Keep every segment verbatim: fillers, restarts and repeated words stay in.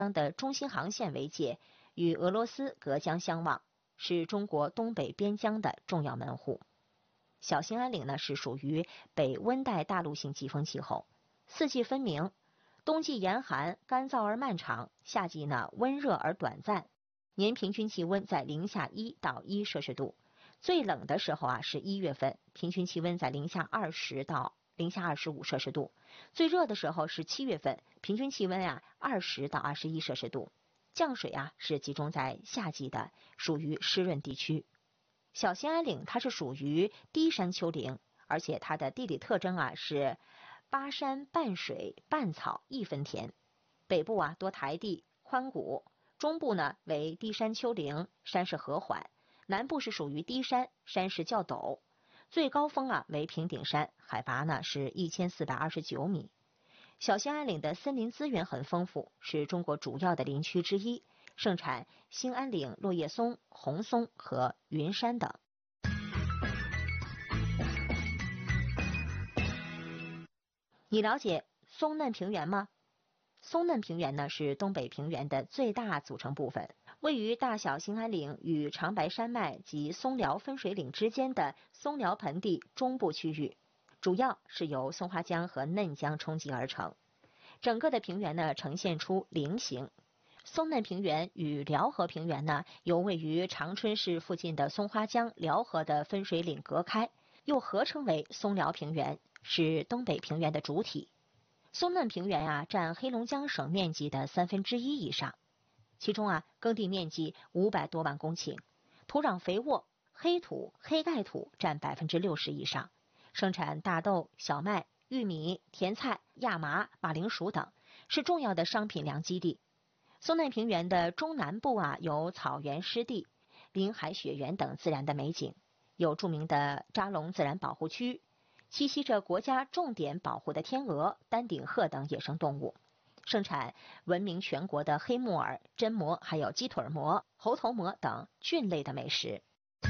的中新航线为界，与俄罗斯隔江相望，是中国东北边疆的重要门户。小兴安岭呢是属于北温带大陆性季风气候，四季分明，冬季严寒干燥而漫长，夏季呢温热而短暂，年平均气温在零下一到一摄氏度，最冷的时候啊是一月份，平均气温在零下二十到零下二十五摄氏度，最热的时候是七月份，平均气温啊二十到二十一摄氏度，降水啊是集中在夏季的，属于湿润地区。小兴安岭它是属于低山丘陵，而且它的地理特征啊是八山半水半草一分田，北部啊多台地宽谷，中部呢为低山丘陵，山势和缓，南部是属于低山，山势较陡，最高峰啊为平顶山，海拔呢是一千四百二十九米。小兴安岭的森林资源很丰富，是中国主要的林区之一，盛产兴安岭落叶松、红松和云杉等。你了解松嫩平原吗？松嫩平原呢是东北平原的最大组成部分，位于大小兴安岭与长白山脉及松辽分水岭之间的松辽盆地中部区域，主要是由松花江和嫩江冲积而成。整个的平原呢呈现出菱形。松嫩平原与辽河平原呢由位于长春市附近的松花江、辽河的分水岭隔开，又合称为松辽平原，是东北平原的主体。松嫩平原啊占黑龙江省面积的三分之一以上，其中啊耕地面积五百多万公顷，土壤肥沃，黑土、黑盖土占百分之六十以上，生产大豆、小麦、玉米、甜菜、亚麻、马铃薯等，是重要的商品粮基地。松嫩平原的中南部啊有草原湿地、林海雪原等自然的美景，有著名的扎龙自然保护区，栖息着国家重点保护的天鹅、丹顶鹤等野生动物，盛产闻名全国的黑木耳、榛蘑，还有鸡腿蘑、猴头蘑等菌类的美食。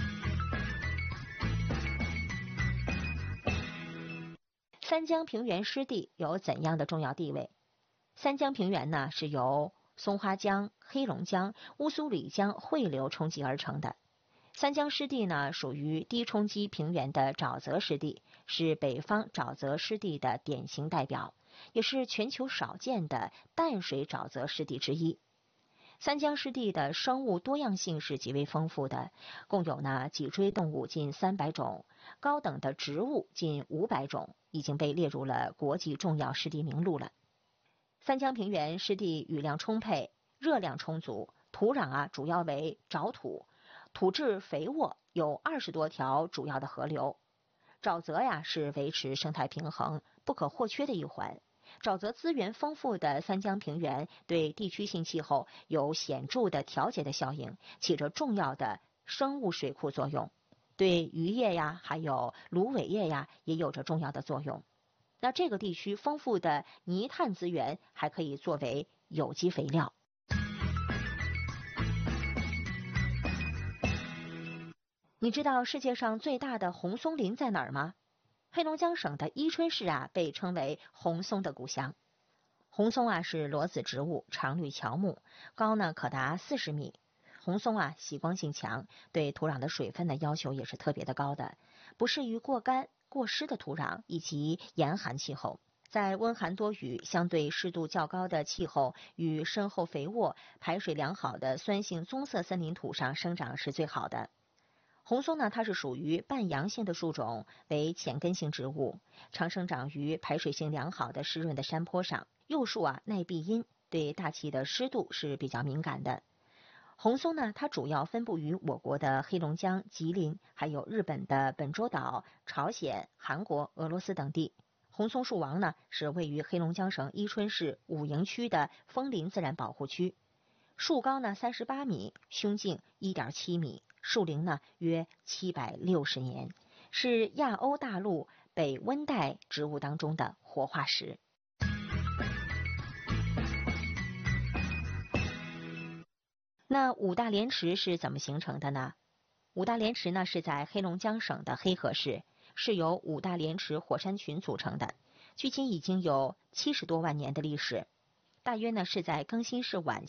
三江平原湿地有怎样的重要地位？三江平原呢是由松花江、黑龙江、乌苏里江汇流冲积而成的。三江湿地呢属于低冲积平原的沼泽湿地，是北方沼泽湿地的典型代表，也是全球少见的淡水沼泽湿地之一。三江湿地的生物多样性是极为丰富的，共有呢脊椎动物近三百种，高等的植物近五百种，已经被列入了国际重要湿地名录了。三江平原湿地雨量充沛，热量充足，土壤啊主要为沼土，土质肥沃，有二十多条主要的河流。沼泽呀是维持生态平衡不可或缺的一环。沼泽资源丰富的三江平原对地区性气候有显著的调节的效应，起着重要的生物水库作用，对渔业呀还有芦苇业呀也有着重要的作用。那这个地区丰富的泥炭资源还可以作为有机肥料。你知道世界上最大的红松林在哪儿吗？黑龙江省的伊春市啊被称为红松的故乡。红松啊是裸子植物，常绿乔木，高呢可达四十米。红松啊习光性强，对土壤的水分的要求也是特别的高的，不适于过干过湿的土壤以及严寒气候。在温寒多雨、相对湿度较高的气候与深厚肥沃、排水良好的酸性棕色森林土上生长是最好的。红松呢，它是属于半阳性的树种，为浅根性植物，常生长于排水性良好的湿润的山坡上。幼树啊耐避阴，对大气的湿度是比较敏感的。红松呢，它主要分布于我国的黑龙江、吉林，还有日本的本州岛、朝鲜、韩国、俄罗斯等地。红松树王呢，是位于黑龙江省伊春市五营区的枫林自然保护区，树高呢三十八米，胸径一点七米，树龄呢约七百六十年，是亚欧大陆北温带植物当中的活化石。那五大连池是怎么形成的呢？五大连池呢是在黑龙江省的黑河市，是由五大连池火山群组成的，距今已经有七十多万年的历史，大约呢是在更新世晚